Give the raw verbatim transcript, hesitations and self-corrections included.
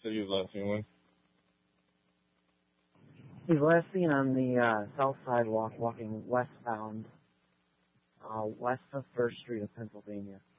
So he was last seen when? He was last seen on the uh, south sidewalk walking westbound, uh, west of First Street of Pennsylvania.